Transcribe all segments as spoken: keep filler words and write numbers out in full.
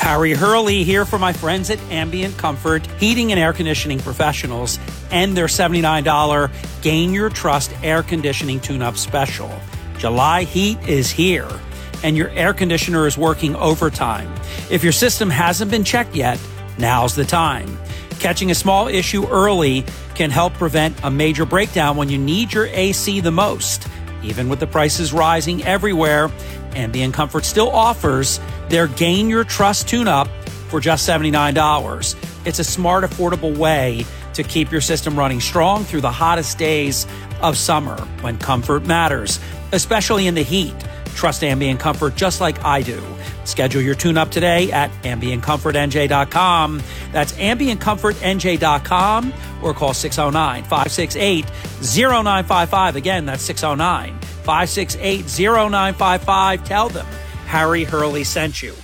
Harry Hurley here for my friends at Ambient Comfort, heating and air conditioning professionals, and their seventy-nine dollars Gain Your Trust air conditioning tune-up special. July heat is here, and your air conditioner is working overtime. If your system hasn't been checked yet, now's the time. Catching a small issue early can help prevent a major breakdown when you need your A C the most. Even with the prices rising everywhere, Ambient Comfort still offers their Gain Your Trust tune-up for just seventy-nine dollars. It's a smart, affordable way to keep your system running strong through the hottest days of summer when comfort matters, especially in the heat. Trust Ambient Comfort just like I do. Schedule your tune-up today at ambient comfort n j dot com. That's ambient comfort n j dot com or call six oh nine, five six eight, oh nine five five. Again, that's six oh nine, five six eight, oh nine five five. Tell them Harry Hurley sent you.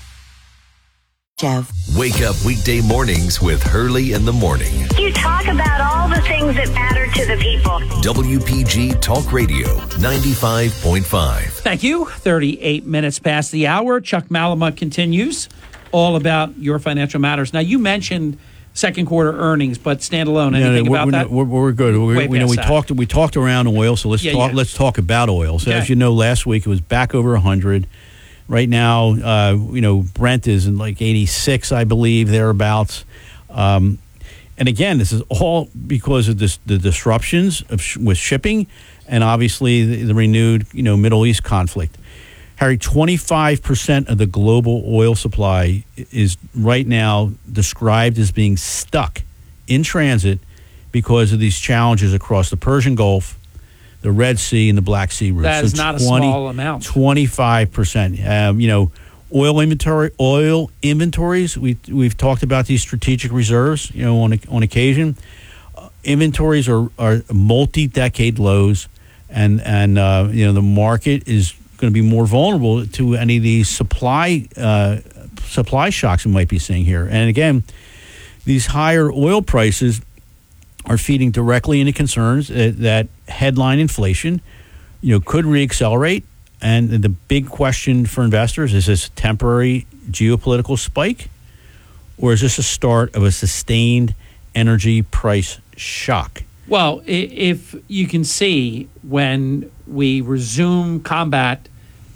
Jeff. Wake up weekday mornings with Hurley in the Morning. You talk about all the things that matter to the people. W P G Talk Radio ninety-five point five. Thank you. thirty-eight minutes past the hour. Chuck Malamut continues all about your financial matters. Now, you mentioned second quarter earnings, but standalone. Anything yeah, we're, about we're, that? We're, we're good. We're, Way we know we past talked we talked around oil, so let's Yeah, talk yeah. let's talk about oil. So Okay. as you know, last week it was back over one hundred. Right now, uh, you know, Brent is in like eighty-six, I believe, thereabouts. Um, and again, this is all because of this, the disruptions of sh- with shipping, and obviously the, the renewed, you know, Middle East conflict. Harry, twenty-five percent of the global oil supply is right now described as being stuck in transit because of these challenges across the Persian Gulf, the Red Sea, and the Black Sea route. That is not a small amount. twenty-five percent. Um, you know, oil inventory, oil inventories. We we've talked about these strategic reserves. You know, on on occasion, uh, inventories are are multi-decade lows, and and uh, you know the market is going to be more vulnerable to any of these supply uh, supply shocks we might be seeing here. And again, these higher oil prices are feeding directly into concerns uh, that headline inflation, you know, could reaccelerate. And the big question for investors is: this a temporary geopolitical spike, or is this a start of a sustained energy price shock? Well, i- if you can see when we resume combat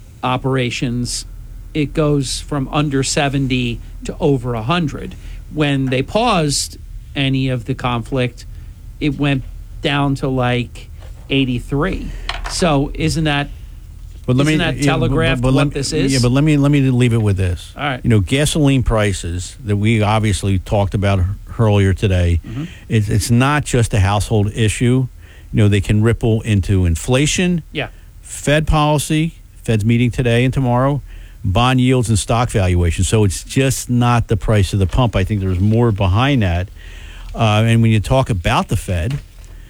operations, it goes from under seventy to over one hundred. When they paused any of the conflict, it went down to like eighty-three. So isn't that But let isn't me, that yeah, but- telegraphed but let what me- this is? Yeah, but let me let me leave it with this. All right. You know, gasoline prices that we obviously talked about earlier today. Mm-hmm. It's it's not just a household issue. You know, they can ripple into inflation, Yeah. Fed policy. Fed's meeting today and tomorrow. Bond yields and stock valuations. So it's just not the price of the pump. I think there's more behind that. Uh, and when you talk about the Fed,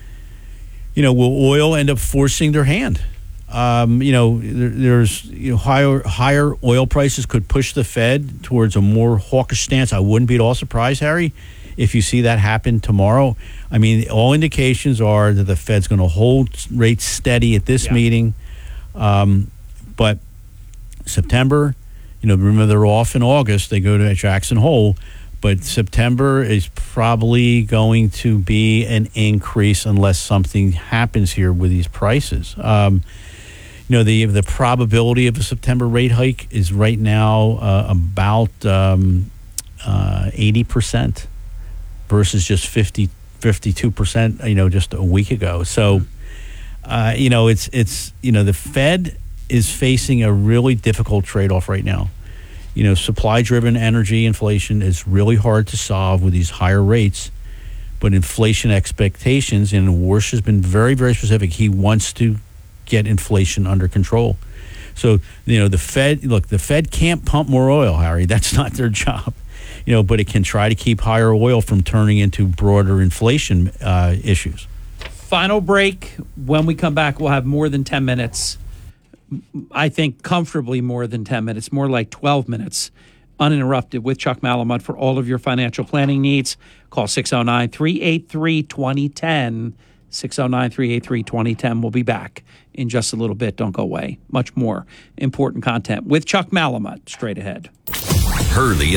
you know, will oil end up forcing their hand? Um, you know, there, there's you know higher higher oil prices could push the Fed towards a more hawkish stance. I wouldn't be at all surprised, Harry, if you see that happen tomorrow. I mean, all indications are that the Fed's going to hold rates steady at this Yeah. meeting. Um, but September, you know, remember they're off in August. They go to Jackson Hole. But September is probably going to be an increase unless something happens here with these prices. Um, you know, the the probability of a September rate hike is right now uh, about um, uh, eighty percent versus just fifty, fifty-two percent, you know, just a week ago. So, uh, you know, it's it's you know, the Fed is facing a really difficult trade-off right now. You know, supply-driven energy inflation is really hard to solve with these higher rates, but inflation expectations, and Warsh has been very, very specific. He wants to get inflation under control. So, you know, the Fed, look, the Fed can't pump more oil, Harry. That's not their job. You know, but it can try to keep higher oil from turning into broader inflation uh, issues. Final break. When we come back, we'll have more than ten minutes. I think comfortably more than ten minutes, more like twelve minutes, uninterrupted with Chuck Malamut for all of your financial planning needs. Call six oh nine, three eight three, two oh one oh, six oh nine, three eight three, two oh one oh. We'll be back in just a little bit. Don't go away. Much more important content with Chuck Malamut straight ahead. Hurley